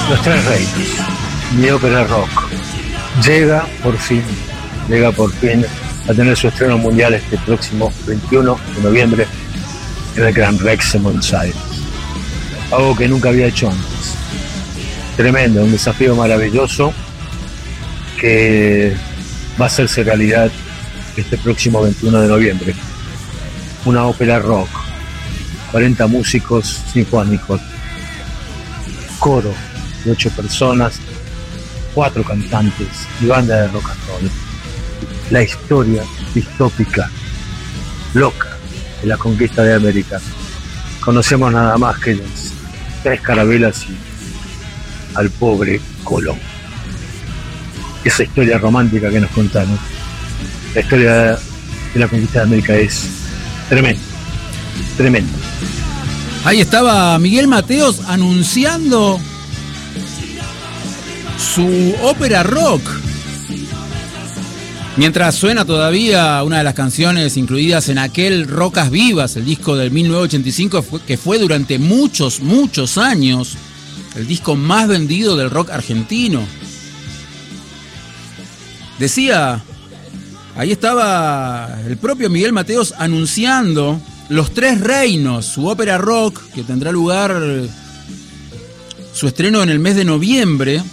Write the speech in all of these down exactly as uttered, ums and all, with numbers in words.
Los Tres Reinos, mi ópera rock, llega por fin, llega por fin a tener su estreno mundial este próximo veintiuno de noviembre en el Gran Rex en Buenos Aires. Algo que nunca había hecho antes. Tremendo, un desafío maravilloso que va a hacerse realidad este próximo veintiuno de noviembre. Una ópera rock, cuarenta músicos sinfónicos, coro de ocho personas, cuatro cantantes y banda de rock and roll. La historia distópica, loca, de la conquista de América. Conocemos nada más que las tres carabelas y al pobre Colón. Esa historia romántica que nos contaron, la historia de la conquista de América, es tremenda, tremenda. Ahí estaba Miguel Mateos anunciando su ópera rock. Mientras suena todavía una de las canciones incluidas en aquel Rocas Vivas, el disco del mil novecientos ochenta y cinco, que fue durante muchos, muchos años el disco más vendido del rock argentino. Decía, ahí estaba el propio Miguel Mateos anunciando Los Tres Reinos, su ópera rock, que tendrá lugar su estreno en el mes de noviembre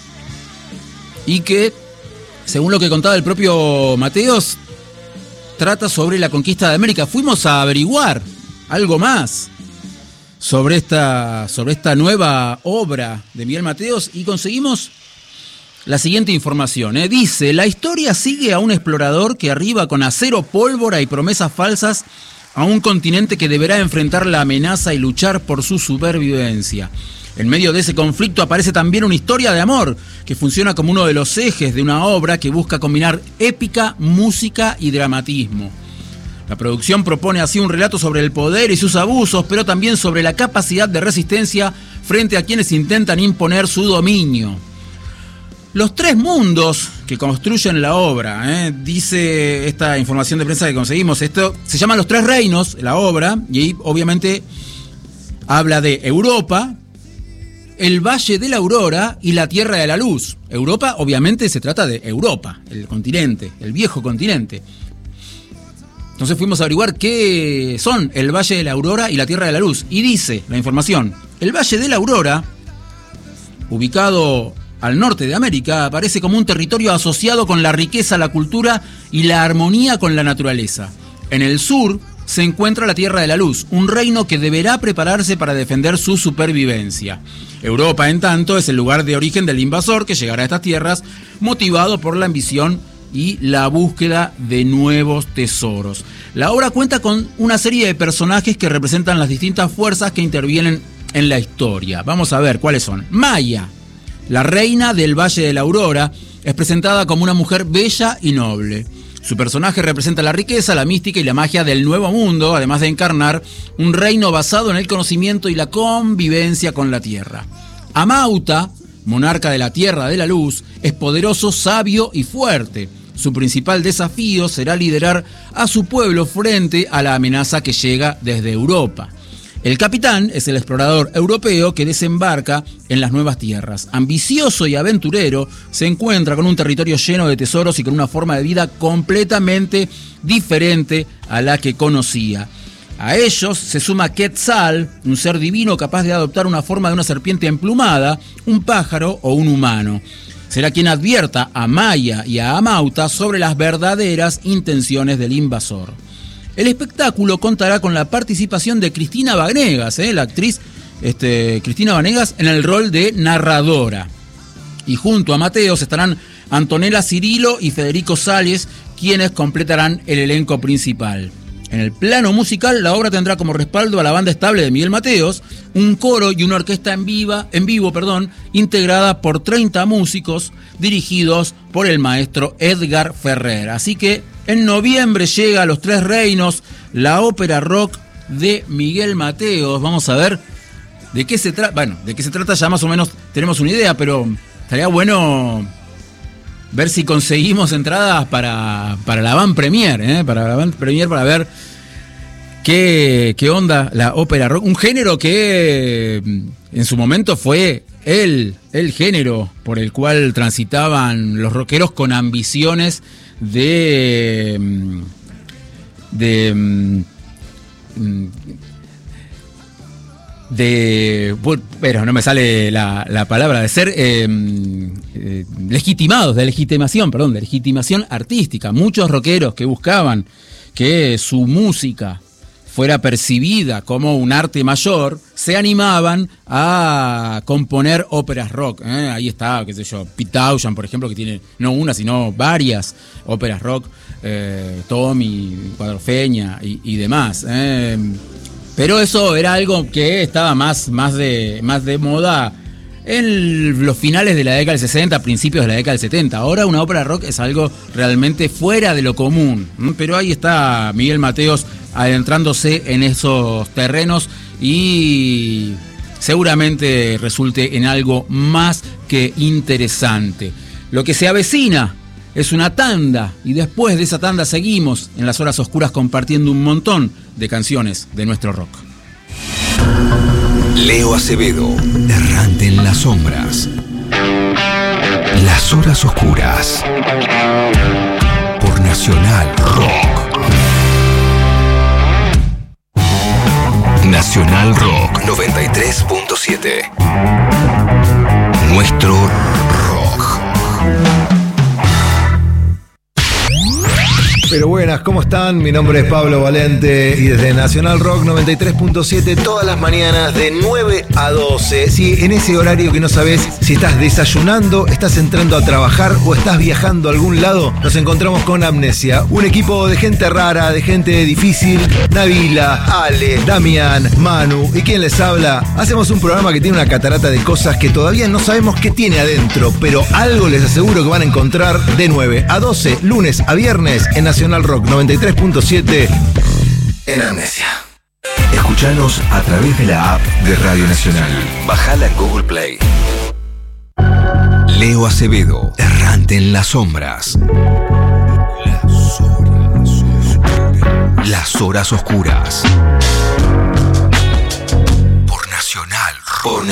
y que, según lo que contaba el propio Mateos, trata sobre la conquista de América. Fuimos a averiguar algo más sobre esta, sobre esta nueva obra de Miguel Mateos y conseguimos la siguiente información. ¿eh? Dice, la historia sigue a un explorador que arriba con acero, pólvora y promesas falsas a un continente que deberá enfrentar la amenaza y luchar por su supervivencia. En medio de ese conflicto aparece también una historia de amor que funciona como uno de los ejes de una obra que busca combinar épica, música y dramatismo. La producción propone así un relato sobre el poder y sus abusos, pero también sobre la capacidad de resistencia frente a quienes intentan imponer su dominio. Los tres mundos que construyen la obra, ¿eh? dice esta información de prensa que conseguimos, esto se llama Los Tres Reinos, la obra, y ahí obviamente habla de Europa, el Valle de la Aurora y la Tierra de la Luz. Europa, obviamente, se trata de Europa, el continente, el viejo continente. Entonces fuimos a averiguar qué son el Valle de la Aurora y la Tierra de la Luz. Y dice la información, el Valle de la Aurora, ubicado al norte de América, aparece como un territorio asociado con la riqueza, la cultura y la armonía con la naturaleza. En el sur se encuentra la Tierra de la Luz, un reino que deberá prepararse para defender su supervivencia. Europa, en tanto, es el lugar de origen del invasor que llegará a estas tierras, motivado por la ambición y la búsqueda de nuevos tesoros. La obra cuenta con una serie de personajes que representan las distintas fuerzas que intervienen en la historia. Vamos a ver cuáles son. Maya, la reina del Valle de la Aurora, es presentada como una mujer bella y noble. Su personaje representa la riqueza, la mística y la magia del Nuevo Mundo, además de encarnar un reino basado en el conocimiento y la convivencia con la tierra. Amauta, monarca de la Tierra de la Luz, es poderoso, sabio y fuerte. Su principal desafío será liderar a su pueblo frente a la amenaza que llega desde Europa. El capitán es el explorador europeo que desembarca en las nuevas tierras. Ambicioso y aventurero, se encuentra con un territorio lleno de tesoros y con una forma de vida completamente diferente a la que conocía. A ellos se suma Quetzal, un ser divino capaz de adoptar una forma de una serpiente emplumada, un pájaro o un humano. Será quien advierta a Maya y a Amauta sobre las verdaderas intenciones del invasor. El espectáculo contará con la participación de Cristina Vanegas, ¿eh? la actriz este, Cristina Vanegas, en el rol de narradora. Y junto a Mateos estarán Antonella Cirilo y Federico Salles, quienes completarán el elenco principal. En el plano musical, la obra tendrá como respaldo a la banda estable de Miguel Mateos, un coro y una orquesta en, viva, en vivo, perdón, integrada por treinta músicos dirigidos por el maestro Edgar Ferrer. Así que en noviembre llega a Los Tres Reinos, la ópera rock de Miguel Mateos. Vamos a ver de qué se trata. Bueno, de qué se trata ya más o menos tenemos una idea, pero estaría bueno ver si conseguimos entradas para, para la Van Premier, ¿eh? para la Van Premier, para ver qué, qué onda la ópera rock. Un género que en su momento fue el, el género por el cual transitaban los rockeros con ambiciones de... de... de... pero no me sale la, la palabra, de ser eh, eh, legitimados, de legitimación, perdón, de legitimación artística. Muchos rockeros que buscaban que su música fuera percibida como un arte mayor, se animaban a componer óperas rock. ¿eh? Ahí está, qué sé yo, Pete Townshend, por ejemplo, que tiene no una, sino varias óperas rock, eh, Tommy, Cuadrofeña y, y demás. ¿eh? Pero eso era algo que estaba más, más, de, más de moda en los finales de la década del sesenta, principios de la década del setenta. Ahora una ópera rock es algo realmente fuera de lo común. ¿eh? Pero ahí está Miguel Mateos adentrándose en esos terrenos y seguramente resulte en algo más que interesante. Lo que se avecina es una tanda y después de esa tanda seguimos en las horas oscuras compartiendo un montón de canciones de nuestro rock. Leo Acevedo, errante en las sombras. Las horas oscuras. Por Nacional Rock. Nacional Rock noventa y tres punto siete. Nuestro rock. Pero buenas, ¿cómo están? Mi nombre es Pablo Valente y desde Nacional Rock noventa y tres punto siete todas las mañanas de nueve a doce. Sí, en ese horario que no sabes si estás desayunando, estás entrando a trabajar o estás viajando a algún lado, nos encontramos con Amnesia, un equipo de gente rara, de gente difícil. Nabila, Ale, Damián, Manu y quien les habla. Hacemos un programa que tiene una catarata de cosas que todavía no sabemos qué tiene adentro, pero algo les aseguro que van a encontrar de nueve a doce, lunes a viernes en Nacional Nacional Rock noventa y tres punto siete en Amnesia. Escuchanos a través de la app de Radio Nacional. Bajala en Google Play. Leo Acevedo, errante en las sombras. Las horas oscuras. Las horas oscuras. Por Nacional Rock.